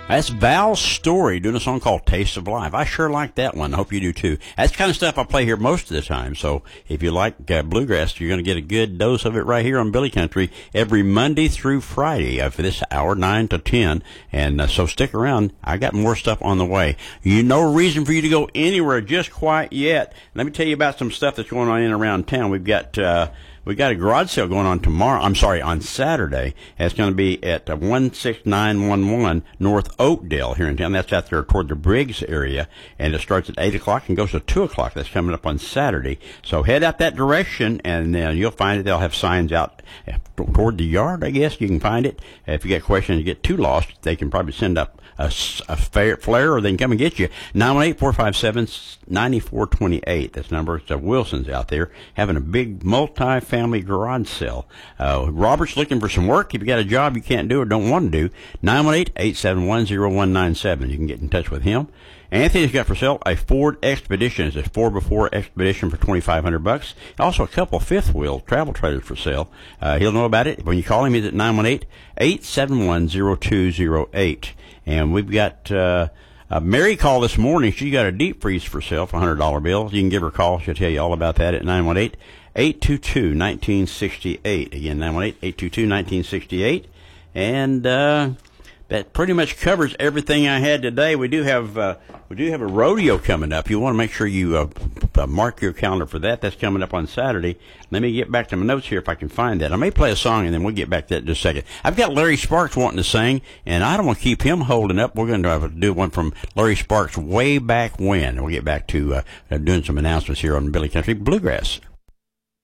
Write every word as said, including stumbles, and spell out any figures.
That's Val Story doing a song called Taste of Life. I sure like that one. I hope you do too. That's the kind of stuff I play here most of the time. So if you like uh, bluegrass, you're going to get a good dose of it right here on Billy Country every Monday through Friday uh, for this hour, nine to ten. And uh, so stick around. I got more stuff on the way. You no reason for you to go anywhere just quite yet. Let me tell you about some stuff that's going on in and around town. We've got... Uh, We got a garage sale going on tomorrow. I'm sorry, on Saturday. It's going to be at one six nine one one North Oakdale here in town. That's out there toward the Briggs area, and it starts at eight o'clock and goes to two o'clock. That's coming up on Saturday. So head out that direction, and uh, you'll find it. They'll have signs out toward the yard, I guess. You can find it. If you get questions, you get too lost, they can probably send up a, a flare, or they can come and get you. nine one eight, four five seven, nine four two eight. That's the number. It's uh, Wilson's out there having a big multi-family garage sale. Uh, Robert's looking for some work. If you got a job you can't do or don't want to do, nine one eight, eight seven one, zero one nine seven. You can get in touch with him. Anthony's got for sale a Ford Expedition. It's a four by four Expedition for twenty-five hundred bucks. Also a couple of fifth wheel travel trailers for sale. Uh, he'll know about it. When you call him, he's at nine one eight, eight seven one, zero two zero eight. And we've got, uh, uh, Mary called this morning. She got a deep freeze for sale for one hundred dollar bills. You can give her a call. She'll tell you all about that at nine one eight, eight two two, one nine six eight. Again, nine one eight, eight two two, one nine six eight. And, uh, that pretty much covers everything I had today. We do have uh, we do have a rodeo coming up. You want to make sure you uh, uh, mark your calendar for that. That's coming up on Saturday. Let me get back to my notes here if I can find that. I may play a song and then we'll get back to that in just a second. I've got Larry Sparks wanting to sing, and I don't want to keep him holding up. We're going to have to do one from Larry Sparks way back when. We'll get back to uh, doing some announcements here on Billy Country Bluegrass.